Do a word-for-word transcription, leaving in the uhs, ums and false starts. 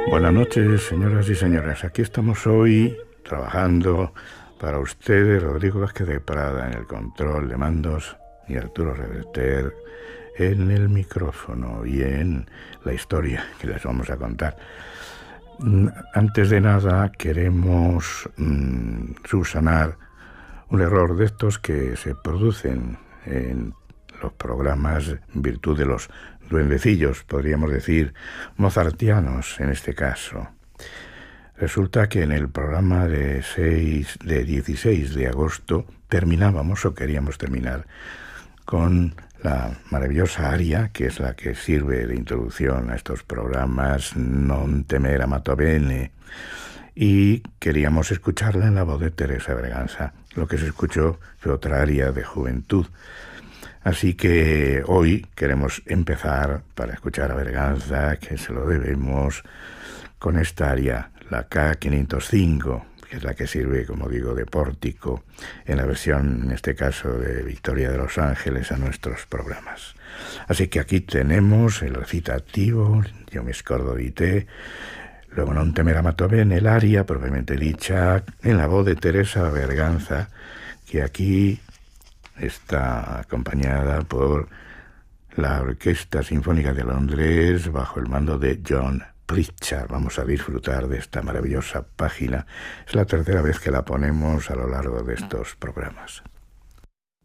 Buenas noches, señoras y señores. Aquí estamos hoy trabajando para ustedes, Rodrigo Vázquez de Prada en el control de mandos y Arturo Reverter en el micrófono y en la historia que les vamos a contar. Antes de nada queremos mmm, subsanar un error de estos que se producen en los programas en virtud de los duendecillos, podríamos decir mozartianos en este caso. Resulta que en el programa de, seis, de dieciséis de agosto terminábamos o queríamos terminar con la maravillosa aria, que es la que sirve de introducción a estos programas, Non temer amato bene, y queríamos escucharla en la voz de Teresa Berganza. Lo que se escuchó fue otra aria de juventud. Así que hoy queremos empezar, para escuchar a Berganza, que se lo debemos, con esta aria, la K quinientos cinco, que es la que sirve, como digo, de pórtico, en la versión, en este caso, de Victoria de los Ángeles a nuestros programas. Así que aquí tenemos el recitativo, Yo mi scordo di te, luego Non temer amato bene, el aria propiamente dicha, en la voz de Teresa Berganza, que aquí está acompañada por la Orquesta Sinfónica de Londres bajo el mando de John Pritchard. Vamos a disfrutar de esta maravillosa página. Es la tercera vez que la ponemos a lo largo de estos programas.